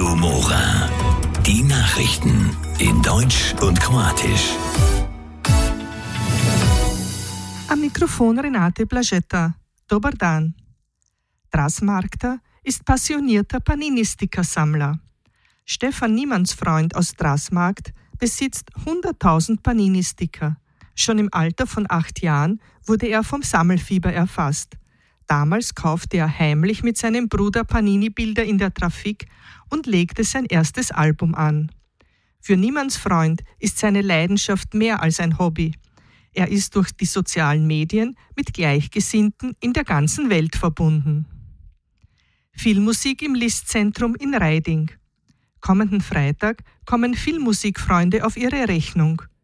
Radio Mora. Die Nachrichten in Deutsch und Kroatisch. Am Mikrofon Renate Blažeta. Dobar dan. Draž Markta ist passionierter Panini-Sticker-Sammler. Stefan Niemannsfreund aus Dražmarkt besitzt 100.000 Panini-Sticker. Schon im Alter von 8 Jahren wurde er vom Sammelfieber erfasst. Damals kaufte er heimlich mit seinem Bruder Panini-Bilder in der Trafik und legte sein erstes Album an. Für Niemannsfreund ist seine Leidenschaft mehr als ein Hobby. Er ist durch die sozialen Medien mit Gleichgesinnten in der ganzen Welt verbunden. Filmmusik im Listzentrum in Reiding. Kommenden Freitag kommen Filmmusikfreunde auf ihre Rechnung.